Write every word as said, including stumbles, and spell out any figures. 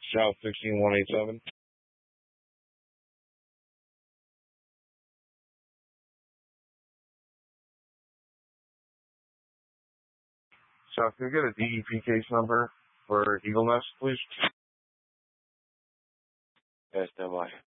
South sixteen one eight seven. South, can you get a D E P case number for Eagle Nest, please? S W.